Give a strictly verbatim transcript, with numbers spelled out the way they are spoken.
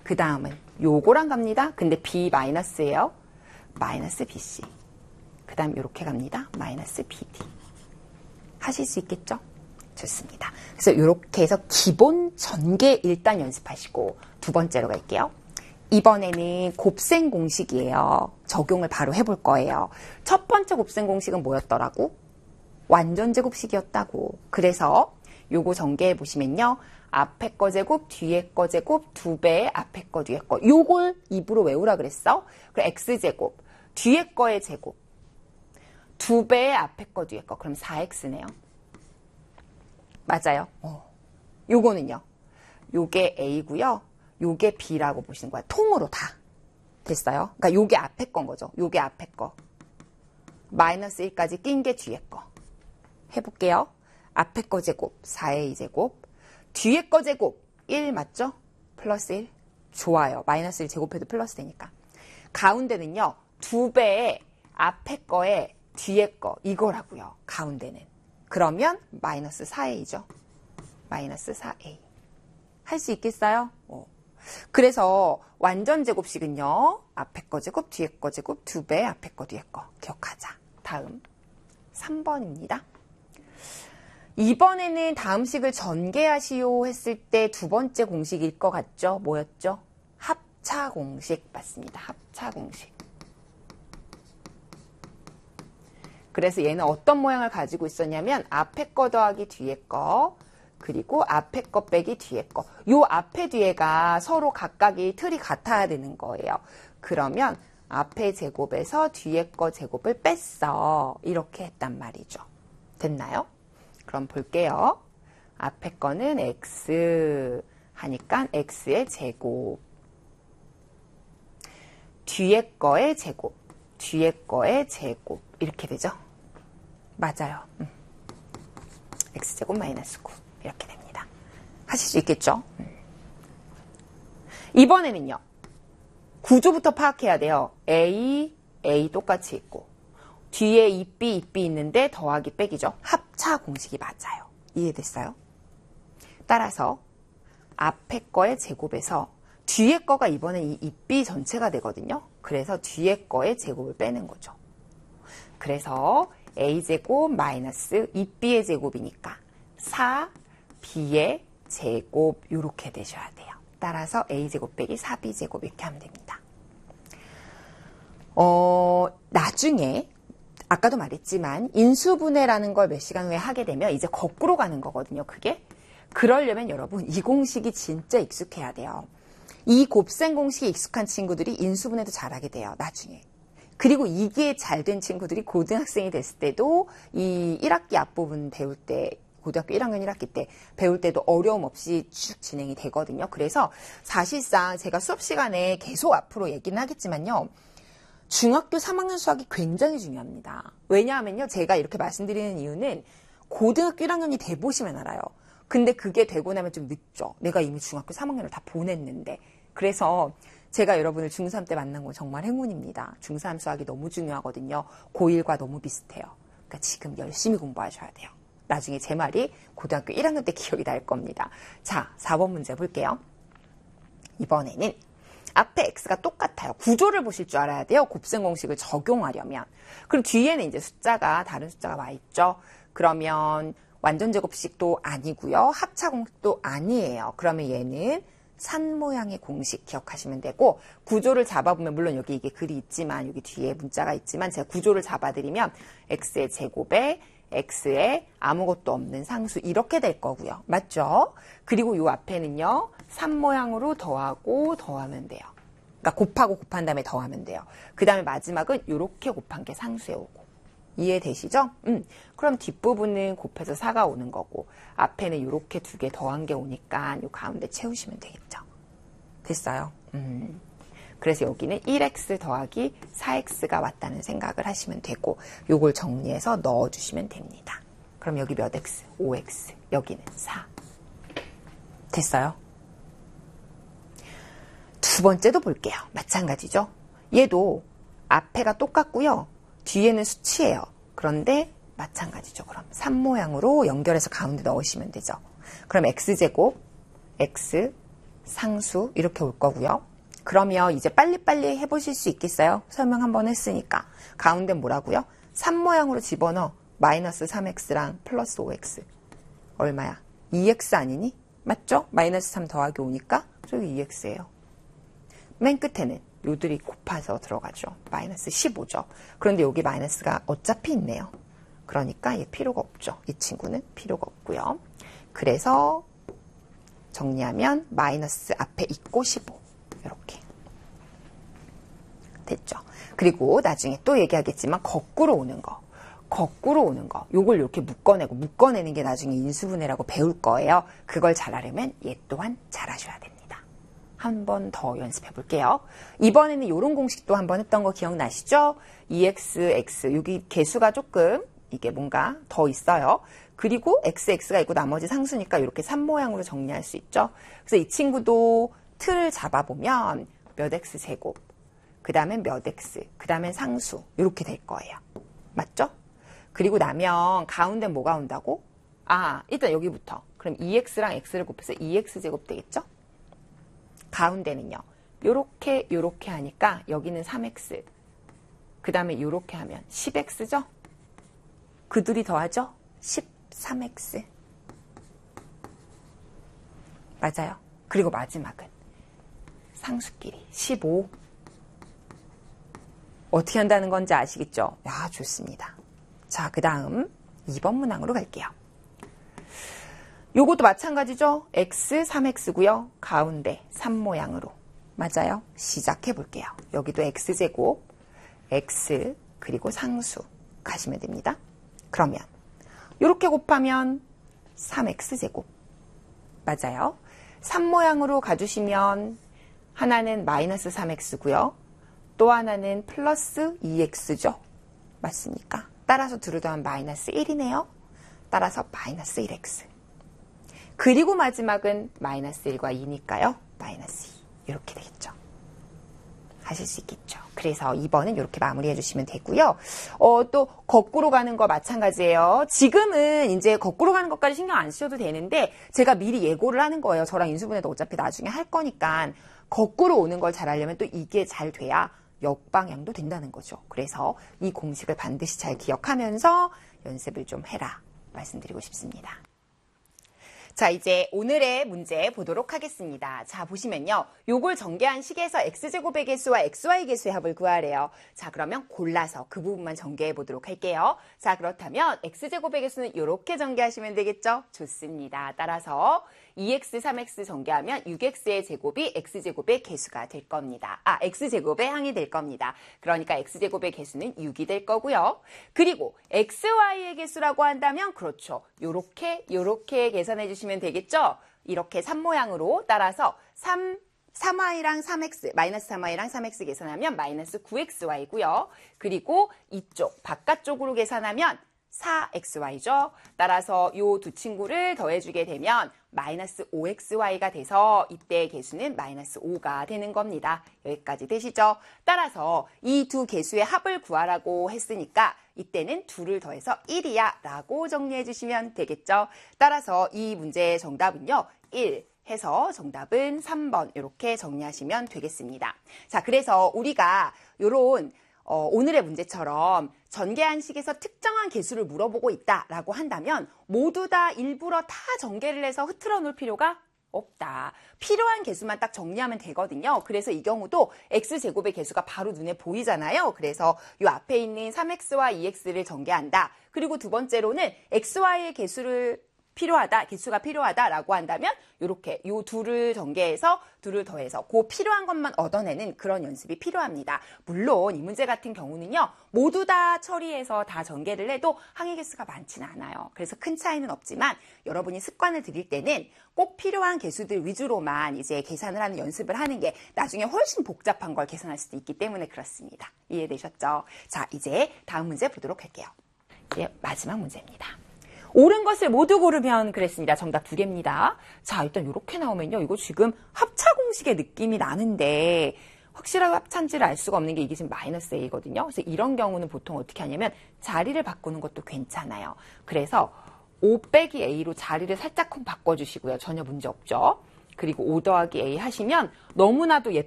그 다음은 요거랑 갑니다. 근데 B 마이너스예요. 마이너스 비씨. 그 다음 요렇게 갑니다. 마이너스 비디. 하실 수 있겠죠? 좋습니다. 그래서 이렇게 해서 기본 전개 일단 연습하시고 두 번째로 갈게요. 이번에는 곱셈 공식이에요. 적용을 바로 해볼 거예요. 첫 번째 곱셈 공식은 뭐였더라고? 완전 제곱식이었다고. 그래서 요거 전개해 보시면요. 앞에 거 제곱, 뒤에 거 제곱, 두 배의 앞에 거, 뒤에 거. 요걸 입으로 외우라 그랬어. 그럼 x제곱, 뒤에 거의 제곱, 두 배의 앞에 거, 뒤에 거. 그럼 사 엑스네요. 맞아요. 어. 요거는요. 요게 A고요. 요게 B라고 보시는 거야. 통으로 다. 됐어요? 그러니까 요게 앞에 건 거죠. 요게 앞에 거. 마이너스 일까지 낀 게 뒤에 거. 해볼게요. 앞에 거 제곱, 사 에이 제곱. 뒤에 거 제곱, 일 맞죠? 플러스 일. 좋아요. 마이너스 일 제곱해도 플러스 되니까. 가운데는요. 두 배의 앞에 거에 뒤에 거. 이거라고요. 가운데는. 그러면 마이너스 사 에이죠. 마이너스 사 에이. 할 수 있겠어요? 어. 그래서 완전 제곱식은요. 앞에 거 제곱, 뒤에 거 제곱, 두 배, 앞에 거, 뒤에 거. 기억하자. 다음 삼 번입니다. 이번에는 다음 식을 전개하시오 했을 때 두 번째 공식일 것 같죠? 뭐였죠? 합차 공식 맞습니다. 합차 공식. 그래서 얘는 어떤 모양을 가지고 있었냐면 앞에 거 더하기 뒤에 거, 그리고 앞에 거 빼기 뒤에 거. 요 앞에 뒤에가 서로 각각이 틀이 같아야 되는 거예요. 그러면 앞에 제곱에서 뒤에 거 제곱을 뺐어. 이렇게 했단 말이죠. 됐나요? 그럼 볼게요. 앞에 거는 x 하니까 x의 제곱. 뒤에 거의 제곱. 뒤에 거의 제곱. 이렇게 되죠? 맞아요. 음. x제곱 마이너스 구. 이렇게 됩니다. 하실 수 있겠죠? 음. 이번에는요. 구조부터 파악해야 돼요. A, A 똑같이 있고 뒤에 이 비, 이 비 있는데 더하기 빼기죠. 합차 공식이 맞아요. 이해됐어요? 따라서 앞에 거의 제곱에서 뒤에 거가 이번엔 이 이 비 전체가 되거든요. 그래서 뒤에 거의 제곱을 빼는 거죠. 그래서 A제곱 마이너스 이 비의 제곱이니까 사 비의 제곱 이렇게 되셔야 돼요. 따라서 A제곱 빼기 사 비 제곱 이렇게 하면 됩니다. 어, 나중에 아까도 말했지만 인수분해라는 걸 몇 시간 후에 하게 되면 이제 거꾸로 가는 거거든요. 그게. 그러려면 여러분 이 공식이 진짜 익숙해야 돼요. 이 곱셈 공식이 익숙한 친구들이 인수분해도 잘하게 돼요. 나중에. 그리고 이게 잘 된 친구들이 고등학생이 됐을 때도 이 일 학기 앞부분 배울 때 고등학교 일 학년 일 학기 때 배울 때도 어려움 없이 쭉 진행이 되거든요. 그래서 사실상 제가 수업 시간에 계속 앞으로 얘기는 하겠지만요. 중학교 삼 학년 수학이 굉장히 중요합니다. 왜냐하면요. 제가 이렇게 말씀드리는 이유는 고등학교 일 학년이 돼보시면 알아요. 근데 그게 되고 나면 좀 늦죠. 내가 이미 중학교 삼 학년을 다 보냈는데. 그래서 제가 여러분을 중삼 때 만난 건 정말 행운입니다. 중삼 수학이 너무 중요하거든요. 고일과 너무 비슷해요. 그러니까 지금 열심히 공부하셔야 돼요. 나중에 제 말이 고등학교 일 학년 때 기억이 날 겁니다. 자, 사 번 문제 볼게요. 이번에는 앞에 x가 똑같아요. 구조를 보실 줄 알아야 돼요. 곱셈 공식을 적용하려면. 그럼 뒤에는 이제 숫자가 다른 숫자가 와 있죠. 그러면 완전 제곱식도 아니고요. 합차 공식도 아니에요. 그러면 얘는 산 모양의 공식 기억하시면 되고 구조를 잡아보면 물론 여기 이게 글이 있지만 여기 뒤에 문자가 있지만 제가 구조를 잡아드리면 x의 제곱에 x에 아무것도 없는 상수 이렇게 될 거고요. 맞죠? 그리고 이 앞에는요. 산 모양으로 더하고 더하면 돼요. 그러니까 곱하고 곱한 다음에 더하면 돼요. 그 다음에 마지막은 이렇게 곱한 게 상수에 오고. 이해되시죠? 음, 그럼 뒷부분은 곱해서 사가 오는 거고 앞에는 이렇게 두 개 더한 게 오니까 이 가운데 채우시면 되겠죠. 됐어요? 음. 그래서 여기는 일 엑스 더하기 사 엑스가 왔다는 생각을 하시면 되고 요걸 정리해서 넣어주시면 됩니다. 그럼 여기 몇 x? 오 엑스. 여기는 사. 됐어요? 두 번째도 볼게요. 마찬가지죠? 얘도 앞에가 똑같고요. 뒤에는 수치예요. 그런데 마찬가지죠. 그럼 삼 모양으로 연결해서 가운데 넣으시면 되죠. 그럼 x제곱, x, 상수 이렇게 올 거고요. 그러면 이제 빨리빨리 해보실 수 있겠어요? 설명 한번 했으니까. 가운데 뭐라고요? 삼 모양으로 집어넣어. 마이너스 삼 엑스랑 플러스 오 엑스. 얼마야? 이 엑스 아니니? 맞죠? 마이너스 삼 더하기 오니까 저기 이 엑스예요. 맨 끝에는 요들이 곱해서 들어가죠. 마이너스 십오죠. 그런데 여기 마이너스가 어차피 있네요. 그러니까 얘 필요가 없죠. 이 친구는 필요가 없고요. 그래서 정리하면 마이너스 앞에 있고 십오. 이렇게 됐죠. 그리고 나중에 또 얘기하겠지만 거꾸로 오는 거. 거꾸로 오는 거. 요걸 이렇게 묶어내고 묶어내는 게 나중에 인수분해라고 배울 거예요. 그걸 잘하려면 얘 또한 잘하셔야 됩니다. 한 번 더 연습해 볼게요. 이번에는 이런 공식도 한번 했던 거 기억나시죠? 이 엑스, X. 여기 개수가 조금 이게 뭔가 더 있어요. 그리고 엑스, X가 있고 나머지 상수니까 이렇게 삼 모양으로 정리할 수 있죠. 그래서 이 친구도 틀을 잡아보면 몇 X 제곱, 그 다음에 몇 X, 그 다음에 상수 이렇게 될 거예요. 맞죠? 그리고 나면 가운데 뭐가 온다고? 아, 일단 여기부터. 그럼 이 엑스랑 X를 곱해서 이 엑스 제곱 되겠죠? 가운데는요. 요렇게 요렇게 하니까 여기는 삼 엑스. 그 다음에 요렇게 하면 십 엑스죠? 그 둘이 더하죠? 십삼 엑스. 맞아요. 그리고 마지막은 상수끼리 십오. 어떻게 한다는 건지 아시겠죠? 야, 좋습니다. 자, 그 다음 이 번 문항으로 갈게요. 요것도 마찬가지죠? X, 삼 엑스고요. 가운데 삼 모양으로. 맞아요? 시작해 볼게요. 여기도 X제곱, X, 그리고 상수 가시면 됩니다. 그러면 이렇게 곱하면 삼 엑스제곱. 맞아요? 삼 모양으로 가주시면 하나는 마이너스 삼 엑스고요. 또 하나는 플러스 이 엑스죠. 맞습니까? 따라서 둘을 더하면 마이너스 일이네요. 따라서 마이너스 일 엑스. 그리고 마지막은 마이너스 일과 이니까요. 마이너스 이. 이렇게 되겠죠. 하실 수 있겠죠. 그래서 이 번은 이렇게 마무리해 주시면 되고요. 어, 또 거꾸로 가는 거 마찬가지예요. 지금은 이제 거꾸로 가는 것까지 신경 안 쓰셔도 되는데 제가 미리 예고를 하는 거예요. 저랑 인수분해도 어차피 나중에 할 거니까 거꾸로 오는 걸 잘하려면 또 이게 잘 돼야 역방향도 된다는 거죠. 그래서 이 공식을 반드시 잘 기억하면서 연습을 좀 해라 말씀드리고 싶습니다. 자, 이제 오늘의 문제 보도록 하겠습니다. 자, 보시면요. 요걸 전개한 식에서 x제곱의 개수와 xy 개수의 합을 구하래요. 자, 그러면 골라서 그 부분만 전개해 보도록 할게요. 자, 그렇다면 x제곱의 개수는 이렇게 전개하시면 되겠죠? 좋습니다. 따라서 이 엑스, 삼 엑스 전개하면 육 엑스의 제곱이 x제곱의 개수가 될 겁니다. 아, x제곱의 항이 될 겁니다. 그러니까 x제곱의 개수는 육이 될 거고요. 그리고 xy의 개수라고 한다면 그렇죠. 요렇게 요렇게 계산해 주시면 되겠죠? 이렇게 삼 모양으로 따라서 삼, 삼 와이랑 삼 엑스, 마이너스 삼 와이랑 삼 엑스 계산하면 마이너스 구 엑스와이고요. 그리고 이쪽 바깥쪽으로 계산하면 사 엑스와이죠. 따라서 이 두 친구를 더해주게 되면 마이너스 오 엑스와이가 돼서 이때 개수는 마이너스 오가 되는 겁니다. 여기까지 되시죠? 따라서 이 두 개수의 합을 구하라고 했으니까 이때는 둘을 더해서 일이야 라고 정리해 주시면 되겠죠? 따라서 이 문제의 정답은요. 일 해서 정답은 삼 번 이렇게 정리하시면 되겠습니다. 자, 그래서 우리가 요런 어, 오늘의 문제처럼 전개한 식에서 특정한 개수를 물어보고 있다라고 한다면 모두 다 일부러 다 전개를 해서 흐트러 놓을 필요가 없다. 필요한 개수만 딱 정리하면 되거든요. 그래서 이 경우도 x제곱의 개수가 바로 눈에 보이잖아요. 그래서 이 앞에 있는 삼 엑스와 이 엑스를 전개한다. 그리고 두 번째로는 xy의 개수를 필요하다, 개수가 필요하다라고 한다면 이렇게 요 둘을 전개해서 둘을 더해서 그 필요한 것만 얻어내는 그런 연습이 필요합니다. 물론 이 문제 같은 경우는요. 모두 다 처리해서 다 전개를 해도 항의 개수가 많지는 않아요. 그래서 큰 차이는 없지만 여러분이 습관을 들일 때는 꼭 필요한 개수들 위주로만 이제 계산을 하는 연습을 하는 게 나중에 훨씬 복잡한 걸 계산할 수도 있기 때문에 그렇습니다. 이해되셨죠? 자, 이제 다음 문제 보도록 할게요. 이제 마지막 문제입니다. 옳은 것을 모두 고르면 그랬습니다. 정답 두 개입니다. 자, 일단 이렇게 나오면요. 이거 지금 합차 공식의 느낌이 나는데 확실하게 합차인지를 알 수가 없는 게 이게 지금 마이너스 a거든요. 그래서 이런 경우는 보통 어떻게 하냐면 자리를 바꾸는 것도 괜찮아요. 그래서 오 빼기 a로 자리를 살짝 바꿔주시고요. 전혀 문제 없죠. 그리고 오 더하기 A 하시면 너무나도 예쁜